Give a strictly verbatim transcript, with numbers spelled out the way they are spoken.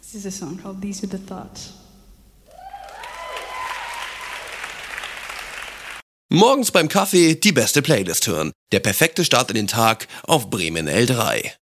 This is a song called These Are the Thoughts. Morgens beim Kaffee die beste Playlist hören. Der perfekte Start in den Tag auf Bremen L drei.